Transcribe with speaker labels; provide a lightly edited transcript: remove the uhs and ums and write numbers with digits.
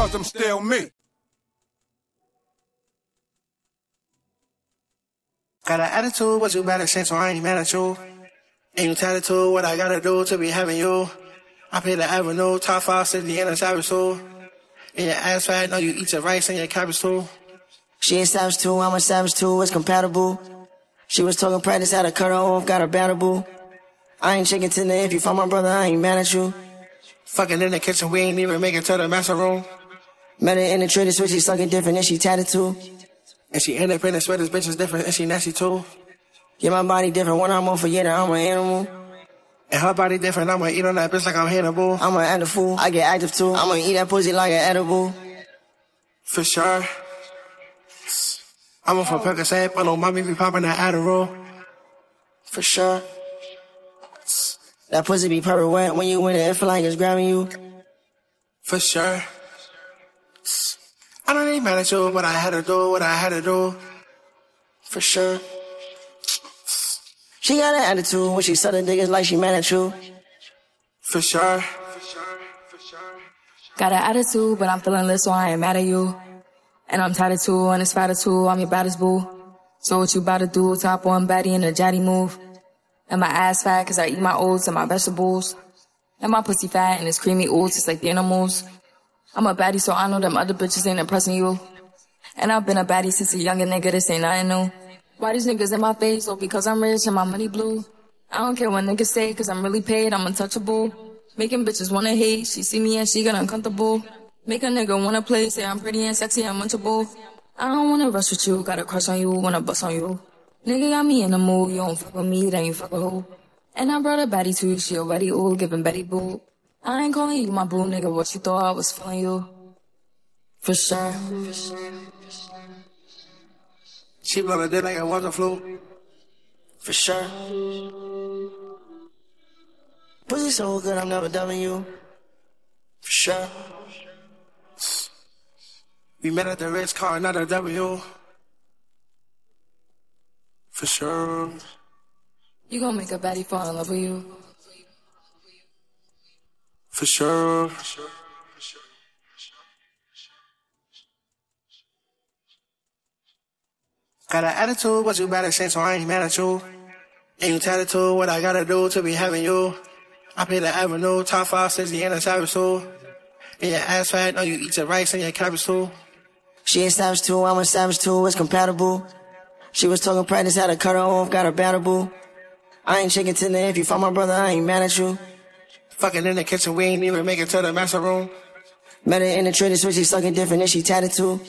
Speaker 1: cause I'm still me.
Speaker 2: Got an attitude, what you better say, so I ain't mad at you. Ain't tattoo, what I gotta do to be having you. I pay the avenue, top 5 city and a savage too. And your ass fat, know you eat your rice and your cabbage too. She a savage too, I'm a savage too, it's compatible. She was talking practice, had to cut her off, got her battable. I ain't chicken tender, if you find my brother, I ain't mad at you. Fucking in the kitchen, we ain't even make it to the master room. Met her in the trader switch, she sucking different and she tatted too. And she independent, sweat this bitch is different and she nasty too. Yeah, my body different, when I'm off a year, I'm an animal. And her body different, I'ma eat on that bitch like I'm Hannibal. I'ma act a fool, I get active too. I'ma eat that pussy like an edible. For sure. I'm off a Percocet, but no mommy be popping that Adderall. For sure. That pussy be purple wet when you in it, it feel like it's grabbing you. For sure. I don't ain't mad at you, but I had to do what I had to do. For sure. She got an attitude when she suck the dick, it's like she mad at you. For sure.
Speaker 3: Got an attitude, but I'm feeling lit, so I ain't mad at you. And I'm tired of two, and it's fatter too, I'm your baddest boo. So what you about to do, top one baddie in a jatty move. And my ass fat, cause I eat my oats and my vegetables. And my pussy fat, and it's creamy oats, it's like the animals. I'm a baddie, so I know them other bitches ain't impressing you. And I've been a baddie since a younger nigga, this ain't nothing new. Why these niggas in my face? Oh, because I'm rich and my money blue. I don't care what niggas say, cause I'm really paid, I'm untouchable. Making bitches wanna hate, she see me and she get uncomfortable. Make a nigga wanna play, say I'm pretty and sexy and munchable. I don't wanna rush with you, got a crush on you, wanna bust on you. Nigga got me in the mood, you don't fuck with me, then you fuck with who? And I brought a baddie too, she already ooh, giving Betty boo. I ain't calling you my boo, nigga, what you thought I was feeling you? For sure.
Speaker 2: She blow the dick like it was a flu. For sure. Pussy so good, I'm never dubbing you. For sure. We met at the Ritz car, another W. For sure.
Speaker 3: You gon' make a baddie fall in love with you.
Speaker 2: For sure. Got an attitude, what you better say, so I ain't mad at you. Ain't tattoo, what I gotta do to be having you. I pay the avenue, top 5 city and a savage too. And your ass fat, know you eat your rice and your cabbage too. She a savage too, I'm a savage too, it's compatible. She was talking practice, had to cut her off, got her battable. I ain't chicken tender, if you find my brother, I ain't mad at you. Fucking in the kitchen, we ain't even make it to the master room. Met her in the trader switch, she sucking different and she tatted too.